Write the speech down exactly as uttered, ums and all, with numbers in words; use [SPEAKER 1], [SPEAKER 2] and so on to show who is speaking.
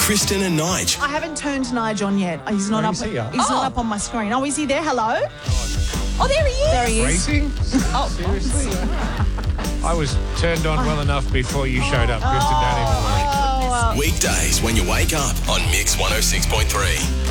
[SPEAKER 1] Kristen and Nige.
[SPEAKER 2] I haven't turned Nige on yet. He's not
[SPEAKER 3] Where
[SPEAKER 2] up.
[SPEAKER 3] is he at?
[SPEAKER 2] He's
[SPEAKER 4] Oh.
[SPEAKER 2] not up on my screen. Oh, is he there? Hello? Oh, there he is. There he is.
[SPEAKER 3] Racing?
[SPEAKER 4] Oh,
[SPEAKER 3] Seriously? I was turned on well enough before you showed up, Kristen. Don't even worry.
[SPEAKER 2] Oh, well.
[SPEAKER 1] Weekdays when you wake up on Mix one oh six point three.